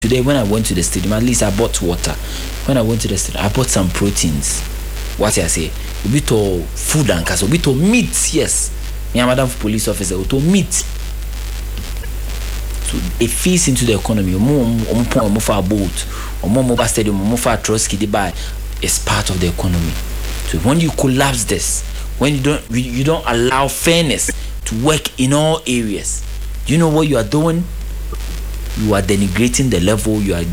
Today, when I went to the stadium, at least I bought water. When I went to the stadium, I bought some proteins. What I say? A bit of food and a bit of meat. Yes, me, madam police officer, to meat. So it feeds into the economy. More for a boat, or more stadium, more for a Trotsky buy. It's part of the economy. So when you collapse this, when you don't allow fairness to work in all areas, do you know what you are doing? You are denigrating the level. You are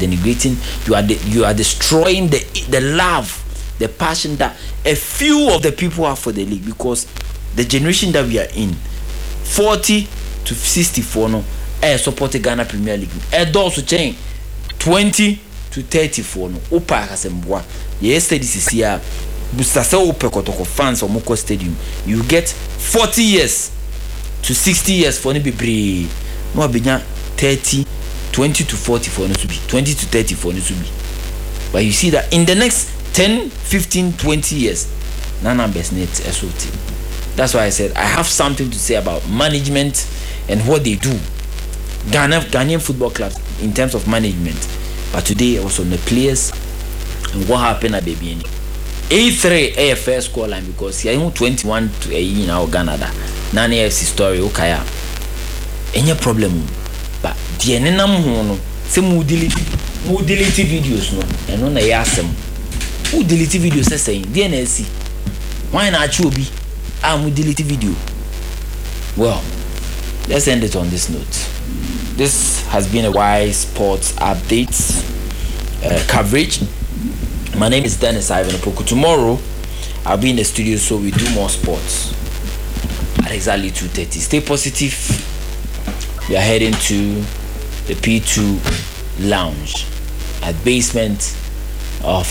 destroying the love, the passion that a few of the people have for the league. Because the generation that we are in, 40 to 64, no, support the Ghana Premier League. Also change 20 to 34, no. Opa kasemboa. Yesterday this is here. Bustasa ope kotoko fans or Moko Stadium. You get 40 years to 60 years for be brave. No abinya 30. 20 to 40 for to be 20 to 30 for to be. But you see that in the next 10, 15, 20 years, Nana Besnet SOT. That's why I said I have something to say about management and what they do. Ghanaian football clubs in terms of management. But today I was on the players and what happened at baby. A3 AFS score line because here 21 to Ghana. Nani FC story okay. Any problem? But the enenam ho no say mu delete videos no eno na yasem mu delete videos say the NSC why na achi obi mu delete video. Well, let's end it on this note. This has been a Y Sports updates coverage. My name is Dennis Ivan Opoku. Tomorrow I'll be in the studio, so we do more sports at exactly 2:30. Stay positive. We are heading to the P2 Lounge at basement of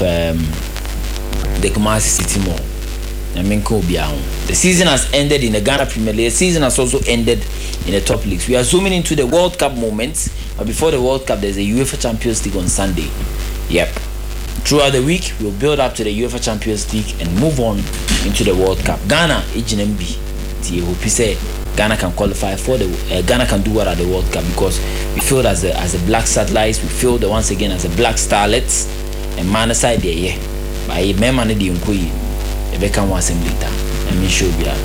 the Kumasi City Mall. The season has ended in the Ghana Premier League. The season has also ended in the top leagues. We are zooming into the World Cup moments. But before the World Cup, there's a UEFA Champions League on Sunday. Yep. Throughout the week, we'll build up to the UEFA Champions League and move on into the World Cup. Ghana, HNMB. Ghana can qualify for the Ghana can do well at the World Cup because we feel as a black satellites, we feel that once again as a black starlets and man aside there, yeah. But I remember the Unkoyi, a become one assembly time. And me show you.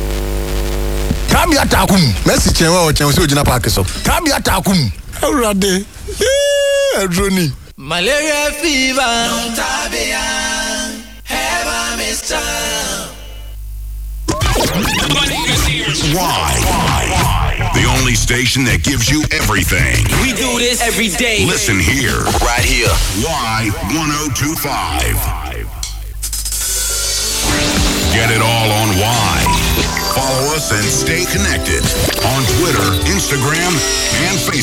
Kabia takum, Messi chenwa o chenwa ojina park so. Kabia takum. Awurade. Droni. Malaria fever, no tabia. Have a mister. Why? The only station that gives you everything. We do this every day. Listen here. Right here. Why 1025. Get it all on Why. Follow us and stay connected on Twitter, Instagram, and Facebook.